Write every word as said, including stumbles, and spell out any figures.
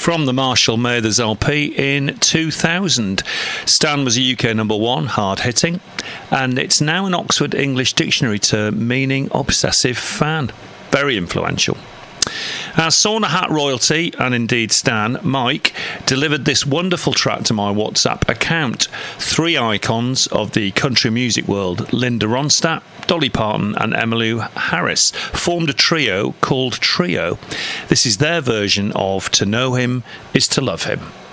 from the Marshall Mathers L P in two thousand. Stan was a U K number one, hard-hitting, and it's now an Oxford English Dictionary term meaning obsessive fan. Very influential. Our Sauna Hat royalty, and indeed Stan, Mike, delivered this wonderful track to my WhatsApp account. Three icons of the country music world, Linda Ronstadt, Dolly Parton and Emmylou Harris, formed a trio called Trio. This is their version of To Know Him Is To Love Him.